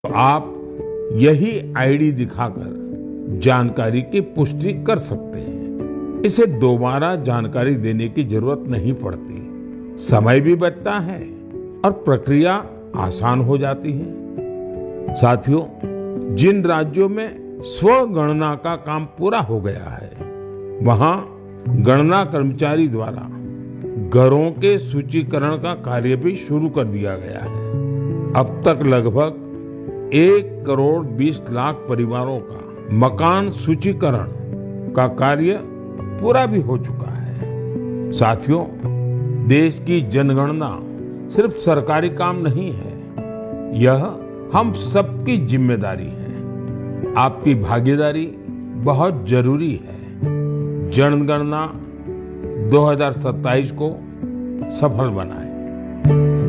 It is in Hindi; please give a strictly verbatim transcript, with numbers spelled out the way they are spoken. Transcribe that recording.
तो आप यही आईडी दिखाकर जानकारी की पुष्टि कर सकते हैं। इसे दोबारा जानकारी देने की जरूरत नहीं पड़ती, समय भी बचता है और प्रक्रिया आसान हो जाती है। साथियों, जिन राज्यों में स्वगणना का काम पूरा हो गया है, वहां गणना कर्मचारी द्वारा घरों के सूचीकरण का कार्य भी शुरू कर दिया गया है। अब तक लगभग एक करोड़ बीस लाख परिवारों का मकान सूचीकरण का कार्य पूरा भी हो चुका है। साथियों, देश की जनगणना सिर्फ सरकारी काम नहीं है, यह हम सबकी जिम्मेदारी है। आपकी भागीदारी बहुत जरूरी है। जनगणना दो हज़ार सत्ताईस को सफल बनाएं।